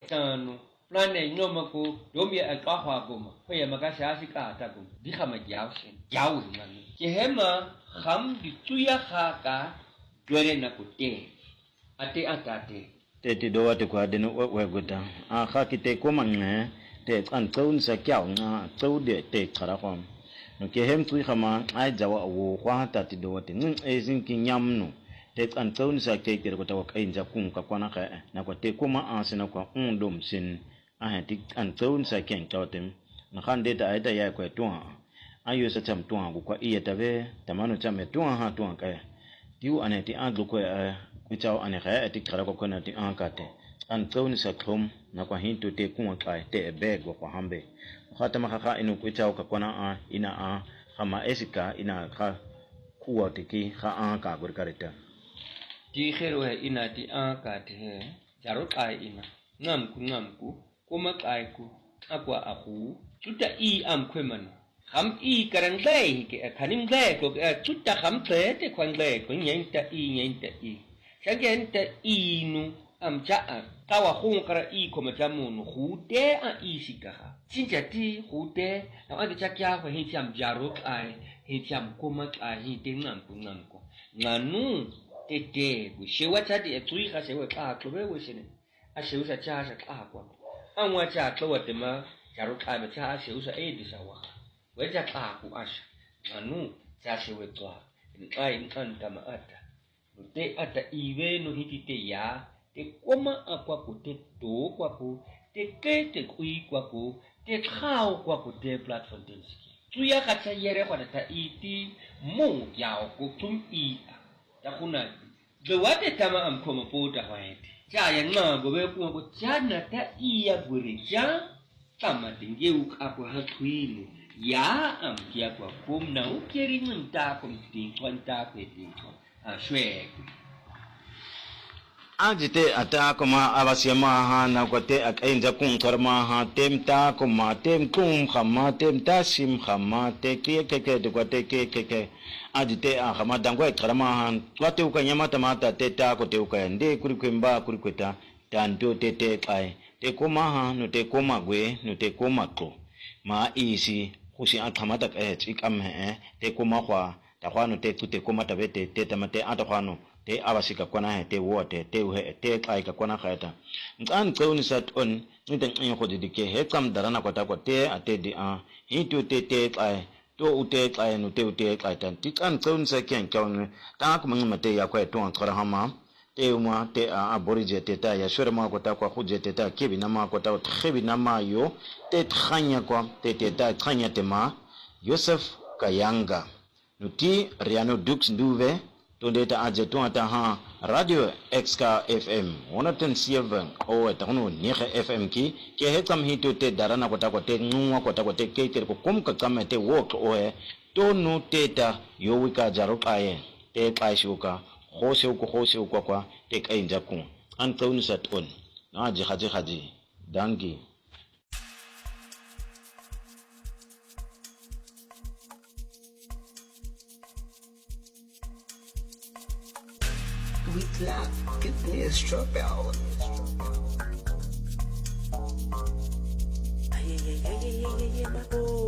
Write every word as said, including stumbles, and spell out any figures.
tano plane nomaku domi akahwa goma hoya makasha asika atagum dihama jawsen jawu ngani kehema kham dituya khaka dwere na kute ate atate te ti do ate kwa denu we guta a kha ki te ko mangne te an tsaun sa kyau nga tsau de te khara khom no kehem tui khama ai jawa wo kwa ta ti do ate ning e sin ki nyam no te an tsaun sa ke te ko ta ka inja kun ka kwana ka na ko te ko ma an sina kwa undum sin a ti an tsaun sa ken tawtem na khan de ta ai ta ya ko tuwa ayo sa cham tuwa ko kwa iya ta ve tamano cham me tuwa ha tuwa ka tiu ane ti an ko Kuchao ane kaya ati kara kwa kona ti ankate. An tsauni sa krom na kwa hintu te kunwa kai te e beg wa kwa hambe. Khata makaka inu kuchao ka kona a ina a kama esika ina ka kuwa tiki ka anka gurikarita. Di khero he ina ti ankate he. Jaro kai ina. Ngamku ngamku. Kuma kai ku. Akwa aku. Tuta i am kwe manu. Kham i karang lay ke kanim lay ko tuta kham te te kwang lay ko nyenta i nyenta i. Sagenta inu am caa tawa khung kara i ko majamun khude a isikaha sinjati khude na ade chakya ko hi cham jaruk ai hi cham kuma ai hi tingam kungam ko nganu tete bu shewa chati e tui kha shewa ka klobe we shine a shewa cha cha cha ka ko anwa cha klowa de ma jaruk ai ma cha shewa sa e disawa we cha ka ku asha nganu cha shewa twa ai nkan tama ata te ata iwe no hitite ya te koma akwa ku te to kwa ku te ke te kui kwa ku te khao kwa ku te platform tenski tuya kacha yere kwa ta iti mo yao ku tum i ta kuna de wate tama am koma pota waete cha ya nga go be ku ko chana ta i ya buri cha tama tinge u akwa hatwile ya am kia kwa kum na u keri nta kom tin twanta pe tin a shwe Ajite ata kuma abasiyama ha na kwate akainja kun karma ha temta kuma tem kum khama temta sim khama te ke ke ke de kwate ke ke ke ajite a khama dangwa karma ha kwate ukanyama tamata teta ko te ukande kuri kwemba kuri kweta tanto tete kai te kuma ha no te kuma gwe no te kuma ko ma isi kusi athamata ke chikam he te kuma kwa ta kwano te te kuma tabete te tamate ata kwano te abasika kwana he te wote te uhe te kai ka kwana khaita ngan tsauni sat on nten in khodi dike he kam darana kwata kwate ate di a hitu te te kai to ute kai no te ute kai tan ti kan tsauni sa kyan kyan ta kuma mate ya kwai to an tsara hama te uma te a aborije te ta ya shore ma kwata kwa khuje te ta kebi na ma kwata khibi na ma yo te khanya kwa te te ta khanya te ma Joseph Kayanga nuti Riano Dux Nduve Tonde ta aje to ata ha Radio X K F M one oh seven o ta no ni F M ki ke he kam hi to te darana ko ta ko te nwa ko ta ko te ke te ko kum ka kam te wo ko e to no te ta yo wika jaro kae te kai shuka ho se ko ho se ko kwa te kai njaku an to ni sat on na ji haji haji dangi We clap, get this drop out. Ay, ay, ay, ay, ay, ay, ay, ay,